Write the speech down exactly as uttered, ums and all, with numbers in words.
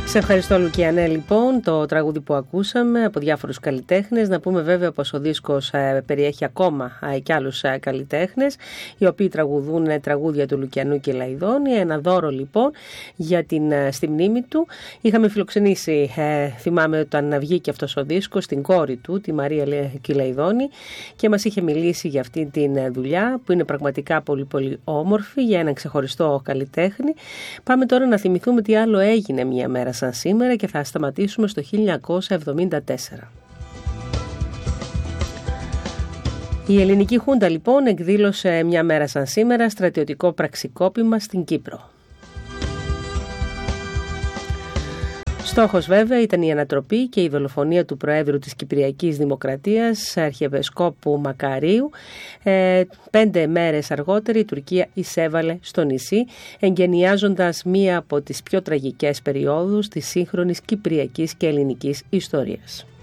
Σε ευχαριστώ Λουκιανέ. Λοιπόν, το τραγούδι που ακούσαμε από διάφορους καλλιτέχνες. Να πούμε βέβαια πως ο δίσκος ε, περιέχει ακόμα ε, και άλλους ε, καλλιτέχνες, οι οποίοι τραγουδούν ε, τραγούδια του Λουκιανού και Λαϊδόνη. Ένα δώρο λοιπόν για την, ε, στη μνήμη του. Είχαμε φιλοξενήσει, ε, θυμάμαι όταν βγήκε αυτός ο δίσκος, την κόρη του, τη Μαρία Κυλαϊδόνη, και μας είχε μιλήσει για αυτή τη δουλειά που είναι πραγματικά πολύ πολύ όμορφη, για έναν ξεχωριστό καλλιτέχνη. Πάμε τώρα να θυμηθούμε τι άλλο έγινε μια μέρα σαν σήμερα και θα σταματήσουμε στο χίλια εννιακόσια εβδομήντα τέσσερα. Η ελληνική Χούντα λοιπόν εκδήλωσε μια μέρα σαν σήμερα στρατιωτικό πραξικόπημα στην Κύπρο. Στόχος βέβαια ήταν η ανατροπή και η δολοφονία του Προέδρου της Κυπριακής Δημοκρατίας, Αρχιεπισκόπου Μακαρίου. Ε, πέντε μέρες αργότερα η Τουρκία εισέβαλε στο νησί, εγκαινιάζοντας μία από τις πιο τραγικές περιόδους της σύγχρονης κυπριακής και ελληνικής ιστορίας.